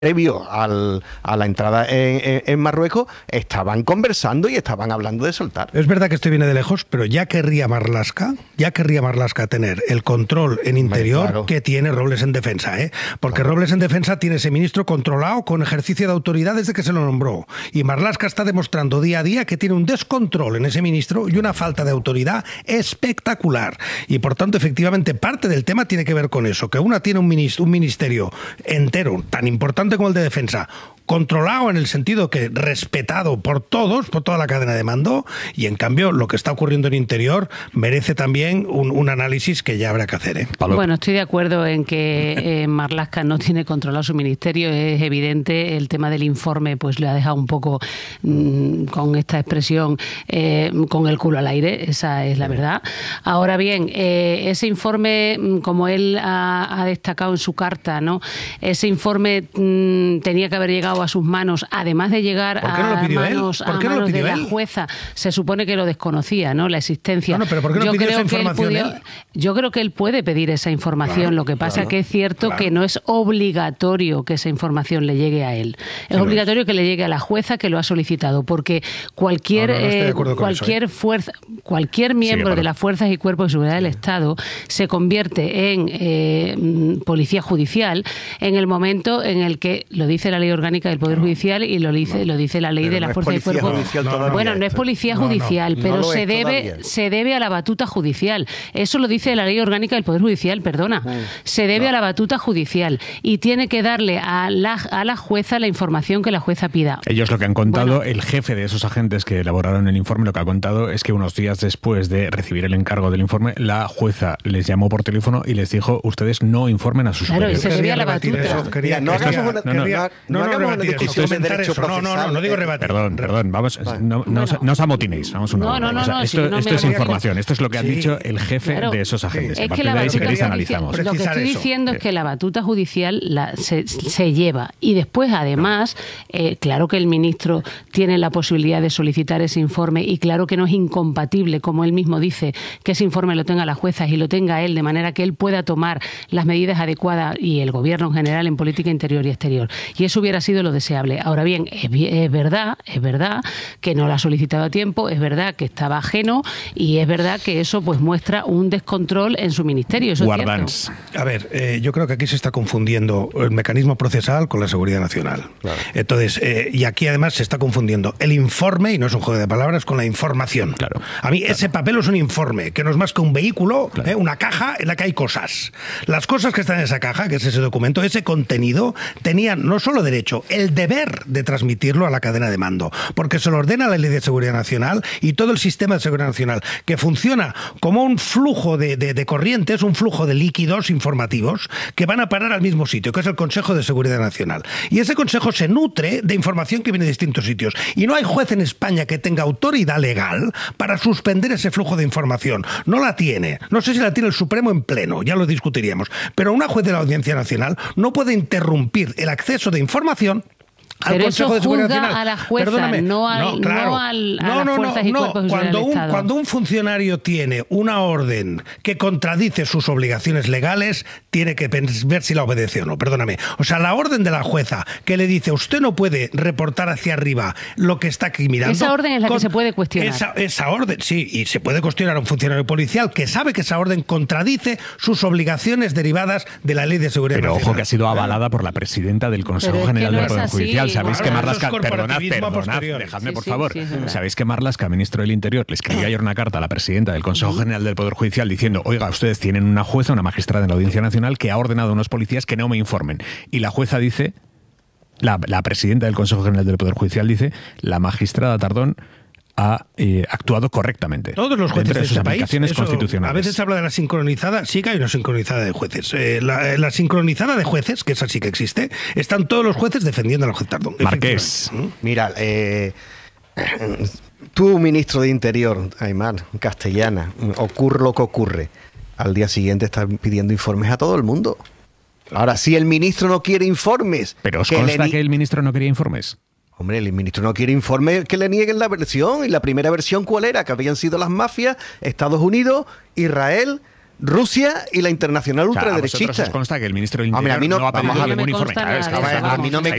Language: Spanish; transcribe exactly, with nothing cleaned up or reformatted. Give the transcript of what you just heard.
previo al, a la entrada en, en, en Marruecos, estaban conversando y estaban hablando de soltar. Es verdad que esto viene de lejos, pero ya querría Marlaska, ya querría Marlaska tener el control en interior claro. que tiene Robles en defensa, ¿eh? Porque claro. Robles en defensa tiene ese ministro controlado con ejercicio de autoridad desde que se lo nombró. Y Marlaska está demostrando día a día que tiene un descontrol en ese ministro y una falta de autoridad espectacular. Y por tanto, efectivamente, parte del tema tiene que ver con eso, que una tiene un ministerio, un ministerio entero tan importante como el de defensa, controlado en el sentido que respetado por todos, por toda la cadena de mando, y en cambio lo que está ocurriendo en interior merece también un, un análisis que ya habrá que hacer, ¿eh? Bueno, estoy de acuerdo en que eh, Marlaska no tiene controlado su ministerio, es evidente. El tema del informe pues le ha dejado un poco mmm, con esta expresión eh, con el culo al aire, esa es la verdad. Ahora bien, eh, ese informe, como él ha, ha destacado en su carta, ¿no? Ese informe mmm, tenía que haber llegado a sus manos, además de llegar no a manos, a manos de la jueza. Se supone que lo desconocía, ¿no? La existencia. No, no, pero ¿por qué no yo pidió creo esa información que él pudió, él? Yo creo que él puede pedir esa información. Claro, lo que pasa claro, que es cierto claro. que no es obligatorio que esa información le llegue a él. Es sí, obligatorio es. que le llegue a la jueza que lo ha solicitado, porque cualquier no, no, no eh, cualquier eso, ¿eh? fuerza, cualquier miembro sí, de las fuerzas y cuerpos de seguridad sí. del Estado se convierte en eh, policía judicial en el momento en el que lo dice la ley orgánica del Poder no. Judicial y lo dice, no. lo dice la ley pero de la no fuerza y cuerpo. No, bueno, no es policía no, judicial, no, pero no se debe se debe a la batuta judicial. Eso lo dice la ley orgánica del Poder Judicial, perdona. Uh, se debe no. a la batuta judicial y tiene que darle a la, a la jueza la información que la jueza pida. Ellos lo que han contado, bueno, el jefe de esos agentes que elaboraron el informe, lo que ha contado es que unos días después de recibir el encargo del informe, la jueza les llamó por teléfono y les dijo, ustedes no informen a sus claro, superiores. Claro, y se debía a la batuta. Eso, quería, no hagamos una, no, no, no, no, no, no, discusión de derecho procesal. No, no, no, no digo rebatir. Perdón, perdón, vamos, no, no, bueno. no os amotinéis, vamos una no, no, no, o sea, no, esto, si no esto es información, esto es lo que ha sí. dicho el jefe claro. de esos agentes. Es a que la de ahí, si queréis, analizamos. Lo que estoy eso. diciendo es que la batuta judicial la, se, se lleva y después, además, eh, claro que el ministro tiene la posibilidad de solicitar ese informe y claro que no es incompatible, como él mismo dice, que ese informe lo tenga la jueza y lo tenga él, de manera que él pueda tomar las medidas adecuadas y el gobierno en general en política interior y exterior. Y eso hubiera sido lo deseable. Ahora bien, es, es verdad, es verdad que no lo ha solicitado a tiempo, es verdad que estaba ajeno y es verdad que eso pues muestra un descontrol en su ministerio. Eso Guardans. Es cierto. A ver, eh, yo creo que aquí se está confundiendo el mecanismo procesal con la seguridad nacional. Claro. Entonces, eh, y aquí además se está confundiendo el informe, y no es un juego de palabras, con la información. Claro. A mí claro. ese papel es un informe, que no es más que un vehículo, claro. eh, una caja en la que hay cosas. Las cosas que están en esa caja, que es ese documento, ese contenido, tenían no solo derecho, el deber de transmitirlo a la cadena de mando, porque se lo ordena la Ley de Seguridad Nacional y todo el sistema de seguridad nacional, que funciona como un flujo de, de, de corrientes, un flujo de líquidos informativos que van a parar al mismo sitio, que es el Consejo de Seguridad Nacional. Y ese consejo se nutre de información que viene de distintos sitios. Y no hay juez en España que tenga autoridad legal para suspender ese flujo de información. No la tiene. No sé si la tiene el Supremo en pleno, ya lo discutiríamos. Pero una juez de la Audiencia Nacional no puede interrumpir el acceso de información al Pero Consejo eso de Seguridad juzga Nacional. a la jueza, Perdóname, no, al, no, claro. no al, a no, las no, fuerzas no, y cuerpos no. de seguridad Cuando del un, Estado. cuando un funcionario tiene una orden que contradice sus obligaciones legales, tiene que ver si la obedece o no. Perdóname. O sea, la orden de la jueza que le dice usted no puede reportar hacia arriba lo que está aquí mirando. Esa orden es la con, que se puede cuestionar. Esa, esa orden, sí, y se puede cuestionar a un funcionario policial que sabe que esa orden contradice sus obligaciones derivadas de la Ley de Seguridad Pero Nacional. ojo que ha sido avalada por la presidenta del Consejo Pero General es que no del Poder es así. Judicial. Sabéis Claro, que Marlaska, perdonad, perdonad, posterior. dejadme sí, por sí, favor. Sí, Sabéis que Marlaska, ministro del Interior, le escribió ayer una carta a la presidenta del Consejo General del Poder Judicial diciendo, oiga, ustedes tienen una jueza, una magistrada en la Audiencia Nacional que ha ordenado a unos policías que no me informen. Y la jueza dice, la, la presidenta del Consejo General del Poder Judicial dice, la magistrada Tardón ha eh, actuado correctamente. Todos los jueces de, de sus este país, aplicaciones eso, constitucionales. A veces se habla de la sincronizada, sí que hay una sincronizada de jueces. Eh, la, la sincronizada de jueces, que esa sí que existe, están todos los jueces defendiendo al juez Tardón. Marqués. Mira, eh, tú, ministro de Interior, Aymar, castellana, ocurre lo que ocurre. Al día siguiente están pidiendo informes a todo el mundo. Ahora, si el ministro no quiere informes... ¿Pero os que consta le... que el ministro no quería informes? Hombre, el ministro no quiere informes que le nieguen la versión. Y la primera versión, ¿cuál era? Que habían sido las mafias, Estados Unidos, Israel, Rusia y la internacional O sea, a ultraderechista. vosotros os consta que el ministro del Hombre, Interior a mí no- no ha pedido vamos a ver, ningún no me informe. consta Claro, es que nada de vamos, eso, a mí no me estáis